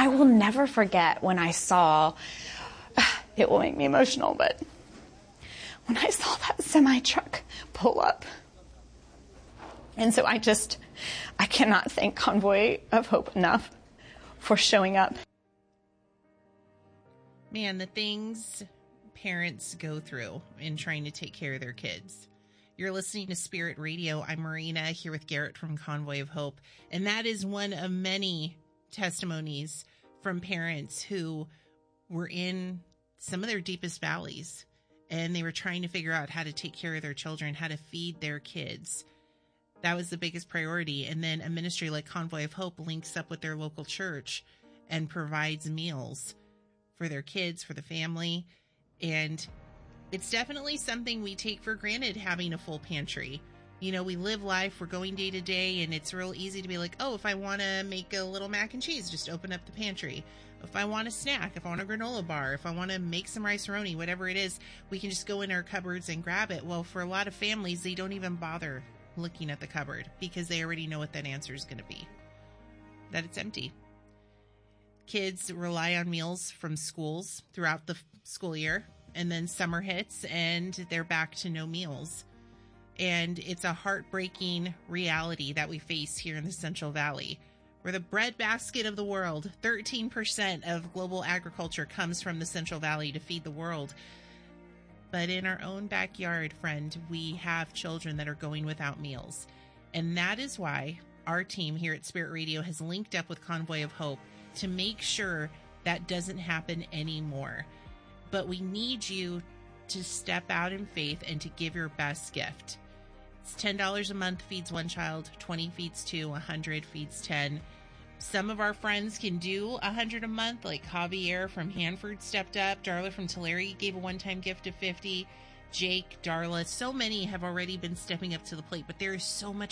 I will never forget when I saw, it will make me emotional, but when I saw that semi-truck pull up. And so I cannot thank Convoy of Hope enough for showing up. Man, the things parents go through in trying to take care of their kids. You're listening to Spirit Radio. I'm Marina here with Garrett from Convoy of Hope. And that is one of many testimonies from parents who were in some of their deepest valleys. And they were trying to figure out how to take care of their children, how to feed their kids. That was the biggest priority. And then a ministry like Convoy of Hope links up with their local church and provides meals for their kids, for the family. And it's definitely something we take for granted, having a full pantry. You know, we live life, we're going day to day, and it's real easy to be like, oh, if I want to make a little mac and cheese, just open up the pantry. If I want a snack, if I want a granola bar, if I want to make some rice-a-roni, whatever it is, we can just go in our cupboards and grab it. Well, for a lot of families, they don't even bother looking at the cupboard because they already know what that answer is going to be, that it's empty. Kids rely on meals from schools throughout the school year, and then summer hits and they're back to no meals. And it's a heartbreaking reality that we face here in the Central Valley. We're the breadbasket of the world. 13% of global agriculture comes from the Central Valley to feed the world. But in our own backyard, friend, we have children that are going without meals. And that is why our team here at Spirit Radio has linked up with Convoy of Hope to make sure that doesn't happen anymore. But we need you to step out in faith and to give your best gift. It's $10 a month feeds one child, 20 feeds two, 100 feeds 10. Some of our friends can do 100 a month, like Javier from Hanford stepped up. Darla from Tulare gave a one-time gift of 50. Jake, Darla, so many have already been stepping up to the plate, but there is so much